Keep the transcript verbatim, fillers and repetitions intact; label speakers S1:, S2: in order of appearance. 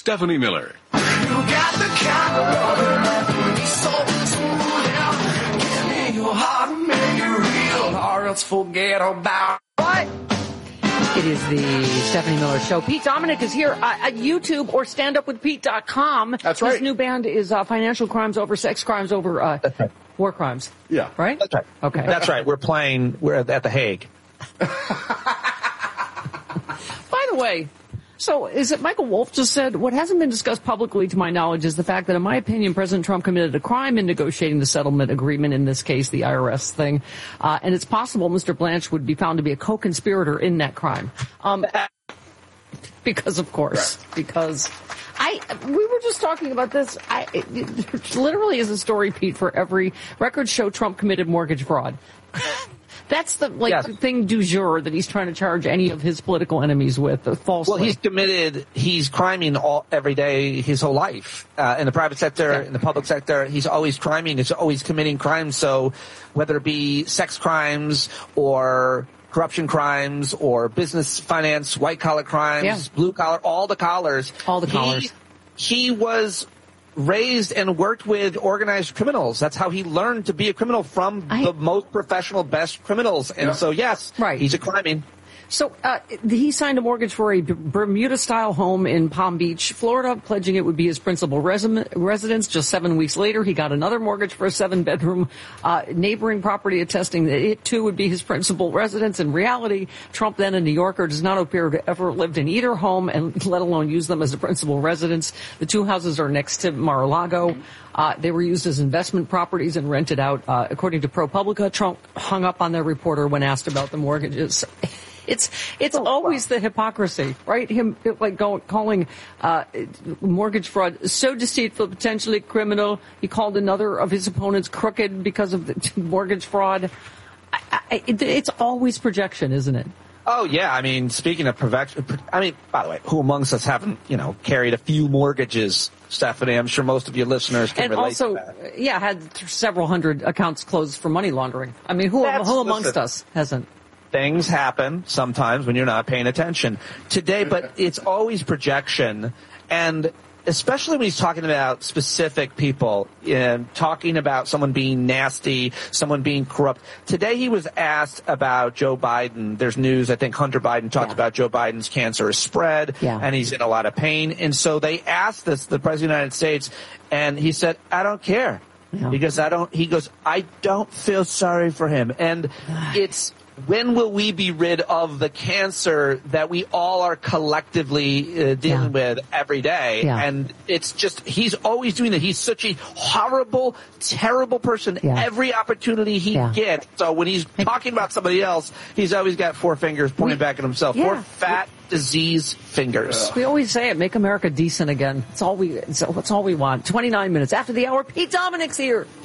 S1: Stephanie Miller.
S2: You got the kind of love so smooth. Give me your heart and make it real, or else forget about what.
S3: It is the Stephanie Miller Show. Pete Dominic is here uh, at YouTube or stand up with pete dot com.
S4: That's right.
S3: His new band is uh, Financial Crimes Over, Sex Crimes Over, uh,
S4: right.
S3: War Crimes.
S4: Yeah.
S3: Right?
S4: That's right.
S3: Okay.
S4: That's right. We're playing, we're at The Hague.
S3: By the way, so is it Michael Wolff just said, what hasn't been discussed publicly to my knowledge is the fact that, in my opinion, President Trump committed a crime in negotiating the settlement agreement, in this case, the I R S thing. Uh, and it's possible Mister Blanche would be found to be a co-conspirator in that crime. Um, because, of course, right. because I, we were just talking about this. I, it, it literally is a story, Pete, for every records show Trump committed mortgage fraud. That's the like yes. thing du jour that he's trying to charge any of his political enemies with, uh, falsely.
S4: Well, he's committed, he's criming all, every day his whole life. Uh, in the private sector, yeah. in the public sector, he's always criming, he's always committing crimes. So whether it be sex crimes or corruption crimes or business finance, white-collar crimes,
S3: yeah.
S4: blue-collar, all the collars.
S3: All the collars.
S4: He, he was raised and worked with organized criminals. That's how he learned to be a criminal, from I, the most professional, best criminals. And yeah. so, yes,
S3: right.
S4: he's a criming.
S3: So uh, he signed a mortgage for a Bermuda-style home in Palm Beach, Florida, pledging it would be his principal resi- residence. Just seven weeks later, he got another mortgage for a seven-bedroom uh, neighboring property, attesting that it, too, would be his principal residence. In reality, Trump, then a New Yorker, does not appear to ever lived in either home, and let alone use them as a principal residence. The two houses are next to Mar-a-Lago. Uh, they were used as investment properties and rented out. Uh, according to ProPublica, Trump hung up on their reporter when asked about the mortgages. It's it's oh, always wow. the hypocrisy, right? Him like going, calling uh, mortgage fraud so deceitful, potentially criminal. He called another of his opponents crooked because of the mortgage fraud. I, I, it, it's always projection, isn't it?
S4: Oh, yeah. I mean, speaking of projection, I mean, by the way, who amongst us haven't, you know, carried a few mortgages, Stephanie? I'm sure most of your listeners can
S3: and
S4: relate
S3: also,
S4: to that.
S3: Yeah, had several hundred accounts closed for money laundering. I mean, who, who amongst listen, us hasn't?
S4: Things happen sometimes when you're not paying attention. Today, but it's always projection, and especially when he's talking about specific people, and talking about someone being nasty, someone being corrupt. Today he was asked about Joe Biden. There's news, I think Hunter Biden talked yeah. about Joe Biden's cancer is spread,
S3: yeah.
S4: and he's in a lot of pain. And so they asked this, the President of the United States, and he said, I don't care. Yeah. Because I don't, he goes, I don't feel sorry for him. And it's, when will we be rid of the cancer that we all are collectively uh, dealing
S3: yeah.
S4: with every day?
S3: Yeah.
S4: And it's just, he's always doing that. He's such a horrible, terrible person.
S3: Yeah.
S4: Every opportunity he yeah. gets. So when he's talking about somebody else, he's always got four fingers pointing we, back at himself.
S3: Yeah.
S4: Four fat, disease fingers.
S3: We always say it, make America decent again. It's all we, it's, it's all we want. twenty-nine minutes after the hour, Pete Dominic's here.